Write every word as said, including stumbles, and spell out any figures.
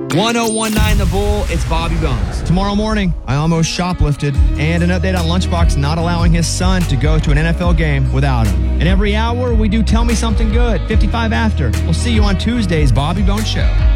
one oh one nine The Bull, it's Bobby Bones. Tomorrow morning, I almost shoplifted, and an update on Lunchbox not allowing his son to go to an N F L game without him. And every hour, we do Tell Me Something Good, fifty-five after. We'll see you on Tuesday's Bobby Bones Show.